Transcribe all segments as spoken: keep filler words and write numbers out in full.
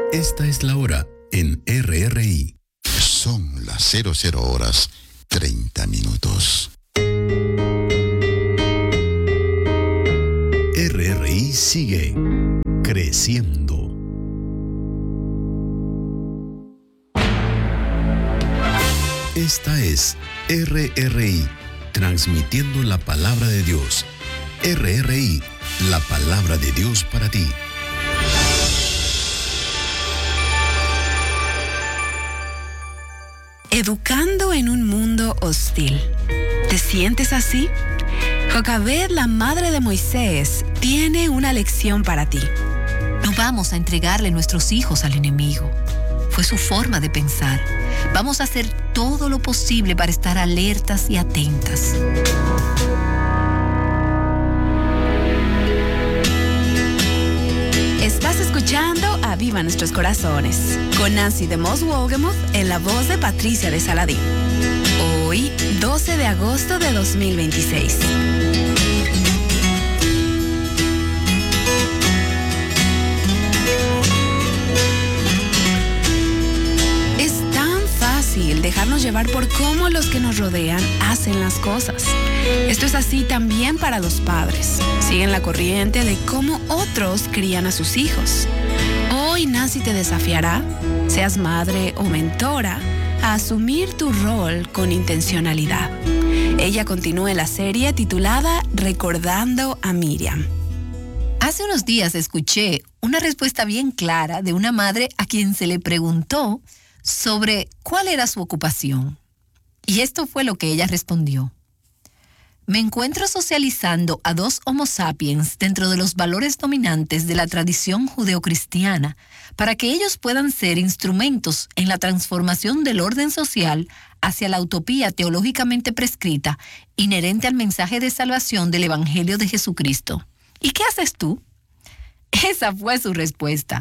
Esta es la hora en R R I. Son las cero cero horas treinta minutos. R R I sigue creciendo. Esta es R R I, transmitiendo la palabra de Dios. R R I, la palabra de Dios para ti. Educando en un mundo hostil. ¿Te sientes así? Jocabed, la madre de Moisés, tiene una lección para ti. No vamos a entregarle nuestros hijos al enemigo. Fue su forma de pensar. Vamos a hacer todo lo posible para estar alertas y atentas. Estás escuchando Aviva Nuestros Corazones con Nancy de Moss Wolgemuth en la voz de Patricia de Saladín. Hoy, doce de agosto de dos mil veintiséis. Es tan fácil dejarnos llevar por cómo los que nos rodean hacen las cosas. Esto es así también para los padres. Siguen la corriente de cómo otros crían a sus hijos. Hoy Nancy te desafiará, seas madre o mentora, a asumir tu rol con intencionalidad. Ella continúa en la serie titulada Recordando a Miriam. Hace unos días escuché una respuesta bien clara de una madre a quien se le preguntó sobre cuál era su ocupación. Y esto fue lo que ella respondió. Me encuentro socializando a dos Homo sapiens dentro de los valores dominantes de la tradición judeocristiana para que ellos puedan ser instrumentos en la transformación del orden social hacia la utopía teológicamente prescrita inherente al mensaje de salvación del Evangelio de Jesucristo. ¿Y qué haces tú? Esa fue su respuesta.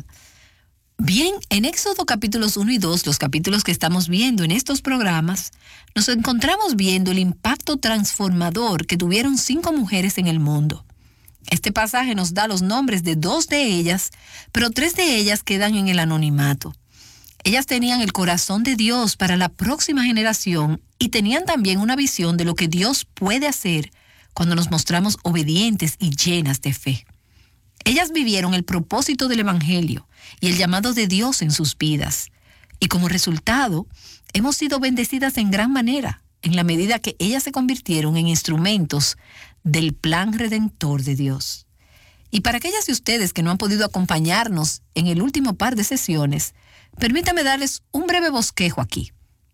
Bien, en Éxodo capítulos uno y dos, los capítulos que estamos viendo en estos programas, nos encontramos viendo el impacto transformador que tuvieron cinco mujeres en el mundo. Este pasaje nos da los nombres de dos de ellas, pero tres de ellas quedan en el anonimato. Ellas tenían el corazón de Dios para la próxima generación y tenían también una visión de lo que Dios puede hacer cuando nos mostramos obedientes y llenas de fe. Ellas vivieron el propósito del Evangelio y el llamado de Dios en sus vidas. Y como resultado, hemos sido bendecidas en gran manera, en la medida que ellas se convirtieron en instrumentos del plan redentor de Dios. Y para aquellas de ustedes que no han podido acompañarnos en el último par de sesiones, permítame darles un breve bosquejo aquí.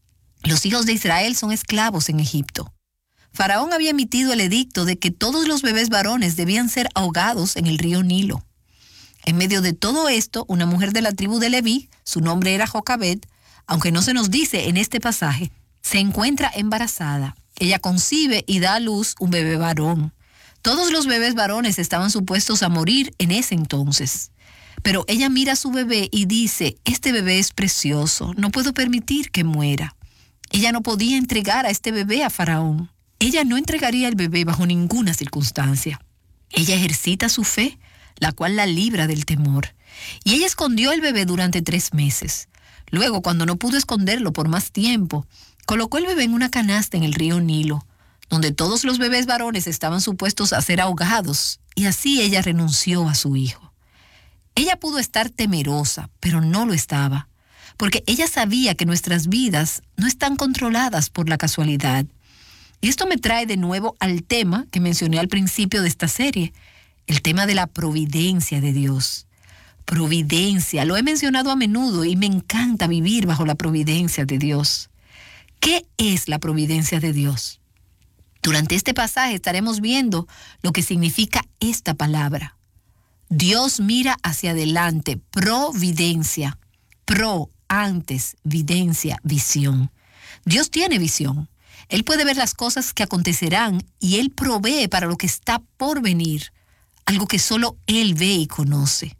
Los hijos de Israel son esclavos en Egipto. Faraón había emitido el edicto de que todos los bebés varones debían ser ahogados en el río Nilo. En medio de todo esto, una mujer de la tribu de Leví, su nombre era Jocabed, aunque no se nos dice en este pasaje, se encuentra embarazada. Ella concibe y da a luz un bebé varón. Todos los bebés varones estaban supuestos a morir en ese entonces. Pero ella mira a su bebé y dice, este bebé es precioso, no puedo permitir que muera. Ella no podía entregar a este bebé a Faraón. Ella no entregaría el bebé bajo ninguna circunstancia. Ella ejercita su fe, la cual la libra del temor. Y ella escondió el bebé durante tres meses. Luego, cuando no pudo esconderlo por más tiempo, colocó el bebé en una canasta en el río Nilo, donde todos los bebés varones estaban supuestos a ser ahogados, y así ella renunció a su hijo. Ella pudo estar temerosa, pero no lo estaba, porque ella sabía que nuestras vidas no están controladas por la casualidad. Y esto me trae de nuevo al tema que mencioné al principio de esta serie, el tema de la providencia de Dios. Providencia, lo he mencionado a menudo y me encanta vivir bajo la providencia de Dios. ¿Qué es la providencia de Dios? Durante este pasaje estaremos viendo lo que significa esta palabra. Dios mira hacia adelante, providencia, pro, antes, videncia, visión. Dios tiene visión. Él puede ver las cosas que acontecerán y Él provee para lo que está por venir, algo que solo Él ve y conoce.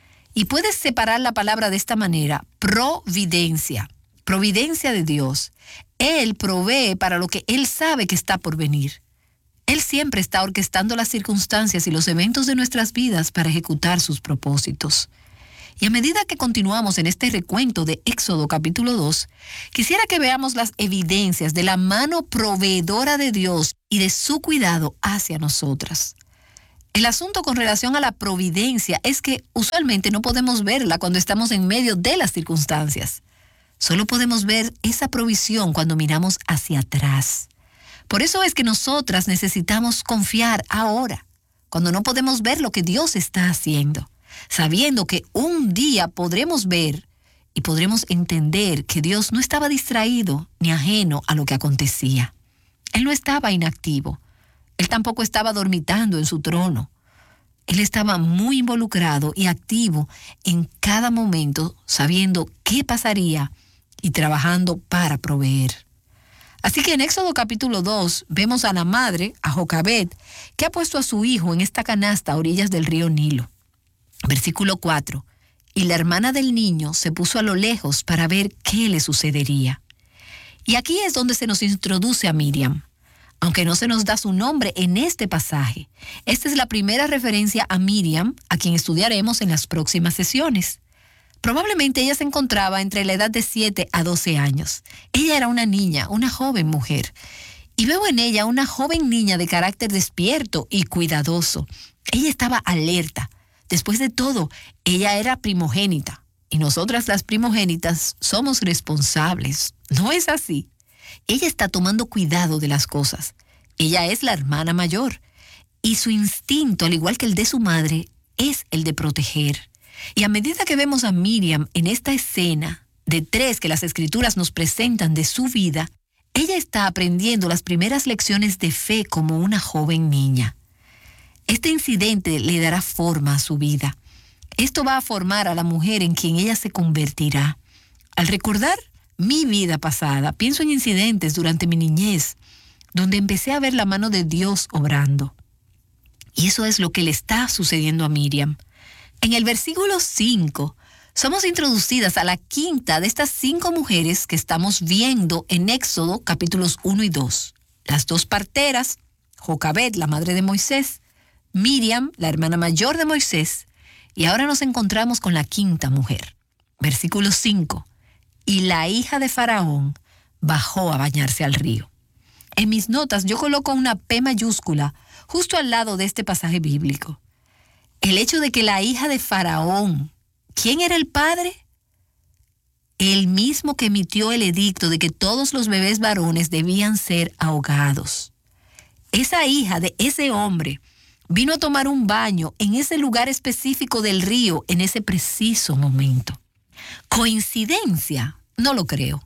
Y puedes separar la palabra de esta manera, providencia, providencia de Dios. Él provee para lo que Él sabe que está por venir. Él siempre está orquestando las circunstancias y los eventos de nuestras vidas para ejecutar sus propósitos. Y a medida que continuamos en este recuento de Éxodo capítulo dos, quisiera que veamos las evidencias de la mano proveedora de Dios y de su cuidado hacia nosotras. El asunto con relación a la providencia es que usualmente no podemos verla cuando estamos en medio de las circunstancias. Solo podemos ver esa provisión cuando miramos hacia atrás. Por eso es que nosotras necesitamos confiar ahora, cuando no podemos ver lo que Dios está haciendo, sabiendo que un día podremos ver y podremos entender que Dios no estaba distraído ni ajeno a lo que acontecía. Él no estaba inactivo. Él tampoco estaba dormitando en su trono. Él estaba muy involucrado y activo en cada momento, sabiendo qué pasaría y trabajando para proveer. Así que en Éxodo capítulo dos vemos a la madre, a Jocabed, que ha puesto a su hijo en esta canasta a orillas del río Nilo. Versículo cuatro. Y la hermana del niño se puso a lo lejos para ver qué le sucedería. Y aquí es donde se nos introduce a Miriam. Aunque no se nos da su nombre en este pasaje, esta es la primera referencia a Miriam, a quien estudiaremos en las próximas sesiones. Probablemente ella se encontraba entre la edad de siete a doce años. Ella era una niña, una joven mujer. Y veo en ella una joven niña de carácter despierto y cuidadoso. Ella estaba alerta. Después de todo, ella era primogénita. Y nosotras las primogénitas somos responsables. ¿No es así? Ella está tomando cuidado de las cosas. Ella es la hermana mayor. Y su instinto, al igual que el de su madre, es el de proteger. Y a medida que vemos a Miriam en esta escena de tres que las Escrituras nos presentan de su vida, ella está aprendiendo las primeras lecciones de fe como una joven niña. Este incidente le dará forma a su vida. Esto va a formar a la mujer en quien ella se convertirá. Al recordar mi vida pasada, pienso en incidentes durante mi niñez, donde empecé a ver la mano de Dios obrando. Y eso es lo que le está sucediendo a Miriam. En el versículo cinco, somos introducidas a la quinta de estas cinco mujeres que estamos viendo en Éxodo capítulos uno y dos. Las dos parteras, Jocabed, la madre de Moisés, Miriam, la hermana mayor de Moisés, y ahora nos encontramos con la quinta mujer. Versículo cinco. Y la hija de Faraón bajó a bañarse al río. En mis notas yo coloco una P mayúscula justo al lado de este pasaje bíblico. El hecho de que la hija de Faraón, ¿quién era el padre? El mismo que emitió el edicto de que todos los bebés varones debían ser ahogados. Esa hija de ese hombre vino a tomar un baño en ese lugar específico del río en ese preciso momento. ¿Coincidencia? No lo creo.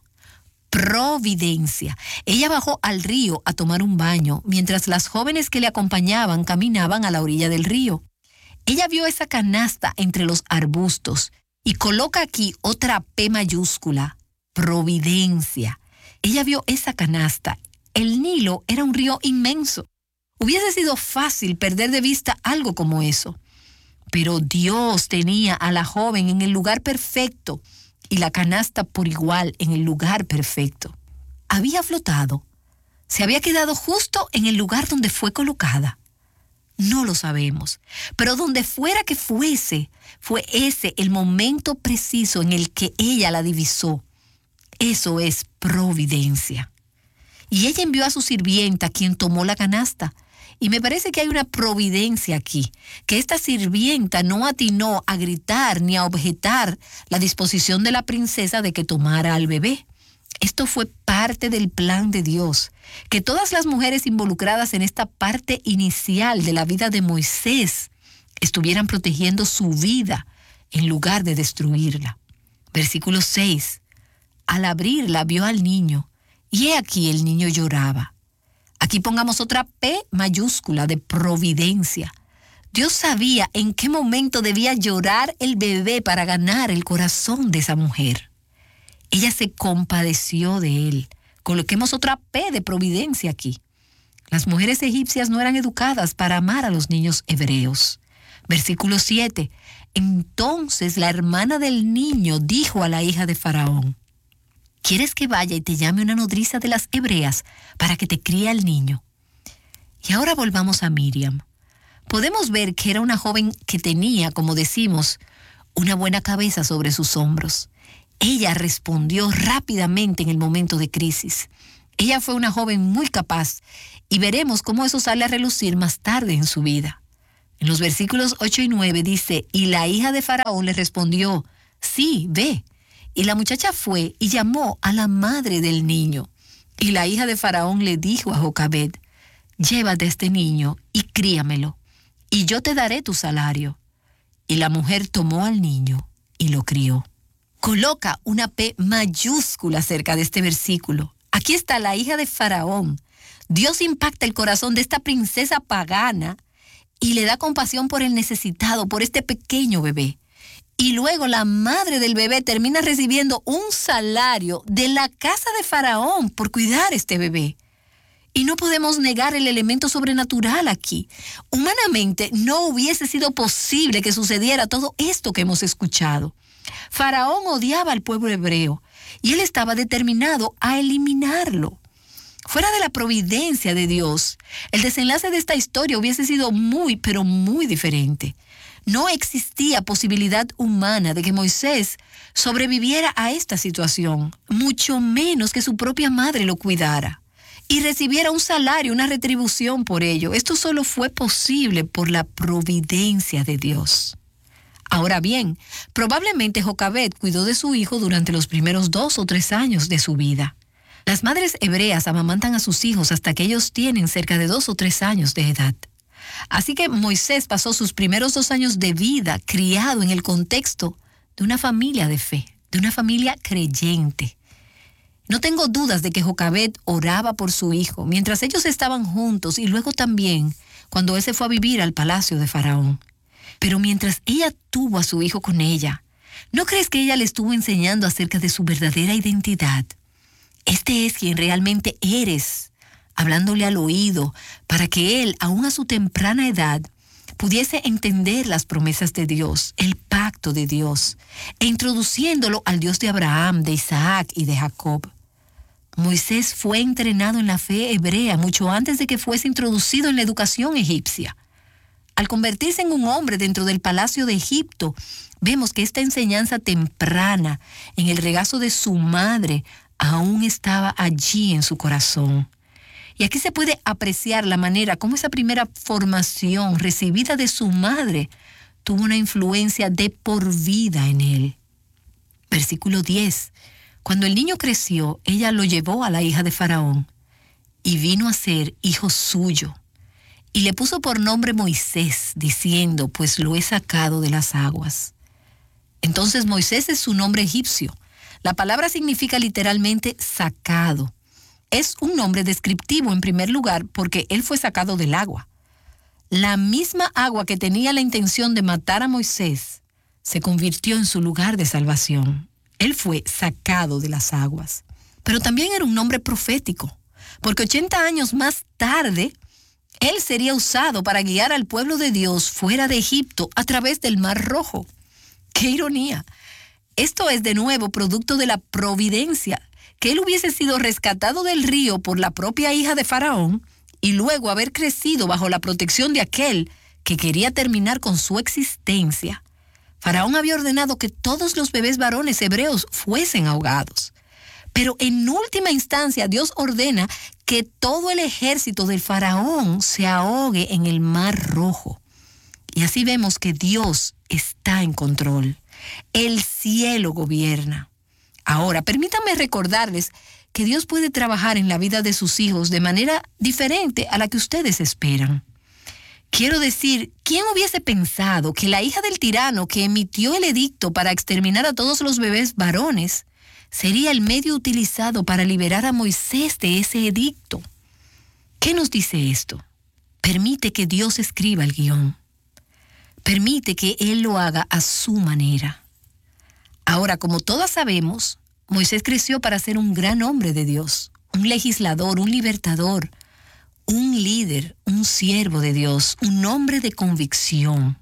Providencia. Ella bajó al río a tomar un baño mientras las jóvenes que le acompañaban caminaban a la orilla del río. Ella vio esa canasta entre los arbustos y coloca aquí otra P mayúscula, providencia. Ella vio esa canasta. El Nilo era un río inmenso. Hubiese sido fácil perder de vista algo como eso. Pero Dios tenía a la joven en el lugar perfecto y la canasta por igual en el lugar perfecto. Había flotado. Se había quedado justo en el lugar donde fue colocada. No lo sabemos, pero donde fuera que fuese, fue ese el momento preciso en el que ella la divisó. Eso es providencia. Y ella envió a su sirvienta, quien tomó la canasta. Y me parece que hay una providencia aquí, que esta sirvienta no atinó a gritar ni a objetar la disposición de la princesa de que tomara al bebé. Esto fue parte del plan de Dios, que todas las mujeres involucradas en esta parte inicial de la vida de Moisés estuvieran protegiendo su vida en lugar de destruirla. Versículo seis. Al abrirla vio al niño, y he aquí el niño lloraba. Aquí pongamos otra P mayúscula de providencia. Dios sabía en qué momento debía llorar el bebé para ganar el corazón de esa mujer. Ella se compadeció de él. Coloquemos otra P de providencia aquí. Las mujeres egipcias no eran educadas para amar a los niños hebreos. Versículo siete. Entonces la hermana del niño dijo a la hija de Faraón: ¿quieres que vaya y te llame una nodriza de las hebreas para que te críe al niño? Y ahora volvamos a Miriam. Podemos ver que era una joven que tenía, como decimos, una buena cabeza sobre sus hombros. Ella respondió rápidamente en el momento de crisis. Ella fue una joven muy capaz y veremos cómo eso sale a relucir más tarde en su vida. En los versículos ocho y nueve dice, y la hija de Faraón le respondió, sí, ve. Y la muchacha fue y llamó a la madre del niño. Y la hija de Faraón le dijo a Jocabed, llévate a este niño y críamelo, y yo te daré tu salario. Y la mujer tomó al niño y lo crió. Coloca una P mayúscula cerca de este versículo. Aquí está la hija de Faraón. Dios impacta el corazón de esta princesa pagana y le da compasión por el necesitado, por este pequeño bebé. Y luego la madre del bebé termina recibiendo un salario de la casa de Faraón por cuidar a este bebé. Y no podemos negar el elemento sobrenatural aquí. Humanamente no hubiese sido posible que sucediera todo esto que hemos escuchado. Faraón odiaba al pueblo hebreo y él estaba determinado a eliminarlo. Fuera de la providencia de Dios, el desenlace de esta historia hubiese sido muy, pero muy diferente. No existía posibilidad humana de que Moisés sobreviviera a esta situación, mucho menos que su propia madre lo cuidara y recibiera un salario, una retribución por ello. Esto solo fue posible por la providencia de Dios. Ahora bien, probablemente Jocabed cuidó de su hijo durante los primeros dos o tres años de su vida. Las madres hebreas amamantan a sus hijos hasta que ellos tienen cerca de dos o tres años de edad. Así que Moisés pasó sus primeros dos años de vida criado en el contexto de una familia de fe, de una familia creyente. No tengo dudas de que Jocabed oraba por su hijo mientras ellos estaban juntos y luego también cuando él se fue a vivir al palacio de Faraón. Pero mientras ella tuvo a su hijo con ella, ¿no crees que ella le estuvo enseñando acerca de su verdadera identidad? Este es quien realmente eres, hablándole al oído para que él, aún a su temprana edad, pudiese entender las promesas de Dios, el pacto de Dios, e introduciéndolo al Dios de Abraham, de Isaac y de Jacob. Moisés fue entrenado en la fe hebrea mucho antes de que fuese introducido en la educación egipcia. Al convertirse en un hombre dentro del palacio de Egipto, vemos que esta enseñanza temprana en el regazo de su madre aún estaba allí en su corazón. Y aquí se puede apreciar la manera como esa primera formación recibida de su madre tuvo una influencia de por vida en él. Versículo diez. Cuando el niño creció, ella lo llevó a la hija de Faraón y vino a ser hijo suyo. Y le puso por nombre Moisés, diciendo, pues lo he sacado de las aguas. Entonces Moisés es su nombre egipcio. La palabra significa literalmente sacado. Es un nombre descriptivo en primer lugar porque él fue sacado del agua. La misma agua que tenía la intención de matar a Moisés se convirtió en su lugar de salvación. Él fue sacado de las aguas. Pero también era un nombre profético, porque ochenta años más tarde, él sería usado para guiar al pueblo de Dios fuera de Egipto a través del Mar Rojo. ¡Qué ironía! Esto es de nuevo producto de la providencia, que él hubiese sido rescatado del río por la propia hija de Faraón y luego haber crecido bajo la protección de aquel que quería terminar con su existencia. Faraón había ordenado que todos los bebés varones hebreos fuesen ahogados. Pero en última instancia Dios ordena que todo el ejército del faraón se ahogue en el Mar Rojo. Y así vemos que Dios está en control. El cielo gobierna. Ahora, permítanme recordarles que Dios puede trabajar en la vida de sus hijos de manera diferente a la que ustedes esperan. Quiero decir, ¿quién hubiese pensado que la hija del tirano que emitió el edicto para exterminar a todos los bebés varones sería el medio utilizado para liberar a Moisés de ese edicto? ¿Qué nos dice esto? Permite que Dios escriba el guión. Permite que Él lo haga a su manera. Ahora, como todas sabemos, Moisés creció para ser un gran hombre de Dios, un legislador, un libertador, un líder, un siervo de Dios, un hombre de convicción.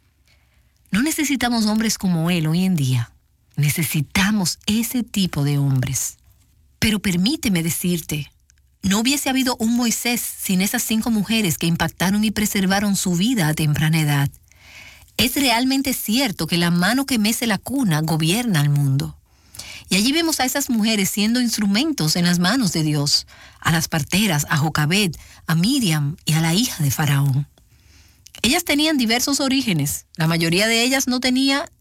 No necesitamos hombres como él hoy en día. Necesitamos ese tipo de hombres. Pero permíteme decirte, no hubiese habido un Moisés sin esas cinco mujeres que impactaron y preservaron su vida a temprana edad. Es realmente cierto que la mano que mece la cuna gobierna al mundo. Y allí vemos a esas mujeres siendo instrumentos en las manos de Dios, a las parteras, a Jocabed, a Miriam y a la hija de Faraón. Ellas tenían diversos orígenes. La mayoría de ellas no tenía